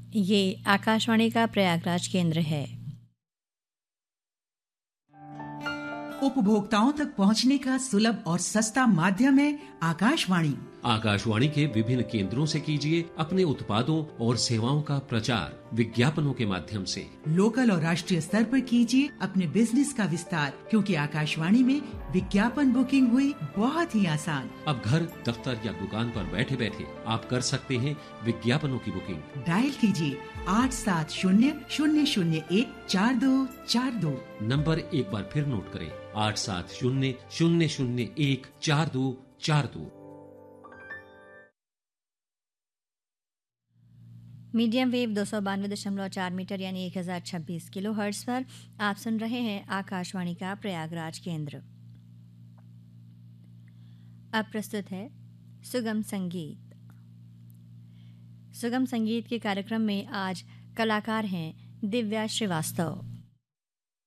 ये आकाशवाणी का प्रयागराज केंद्र है। उपभोक्ताओं तक पहुंचने का सुलभ और सस्ता माध्यम है आकाशवाणी। आकाशवाणी के विभिन्न केंद्रों से कीजिए अपने उत्पादों और सेवाओं का प्रचार विज्ञापनों के माध्यम से। लोकल और राष्ट्रीय स्तर पर कीजिए अपने बिजनेस का विस्तार, क्योंकि आकाशवाणी में विज्ञापन बुकिंग हुई बहुत ही आसान। अब घर, दफ्तर या दुकान पर बैठे बैठे आप कर सकते हैं विज्ञापनों की बुकिंग। डायल कीजिए 8700014242। नंबर एक बार फिर नोट करें, 8700014242। मीडियम वेव 292.4 मीटर यानी 1026 किलो हर्ट्ज पर आप सुन रहे हैं आकाशवाणी का प्रयागराज केंद्र। अब प्रस्तुत है सुगम संगीत। सुगम संगीत के कार्यक्रम में आज कलाकार हैं दिव्या श्रीवास्तव।